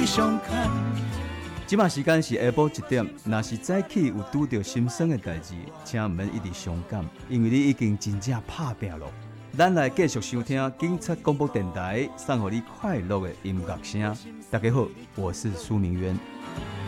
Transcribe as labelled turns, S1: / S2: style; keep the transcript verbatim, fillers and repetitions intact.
S1: 你相牵。
S2: 即马时间是下晡一点，若是早起有拄到心酸的代志，请毋免一直伤感，因为你已经真正拍拼了。咱来继续收听警察广播电台，送予你快乐的音乐声。大家好，我是苏明渊。